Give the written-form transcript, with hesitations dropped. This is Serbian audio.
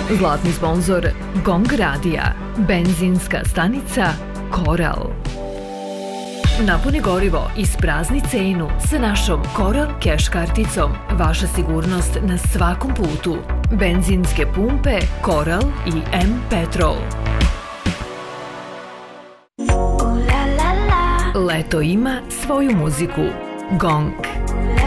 Zlatni sponzor Gong Radija, benzinska stanica Koral. Napuni gorivo, isprazni cenu sa našom Koral Cash karticom. Vaša sigurnost na svakom putu. Benzinske pumpe Koral i M Petrol. Leto ima svoju muziku. Gong.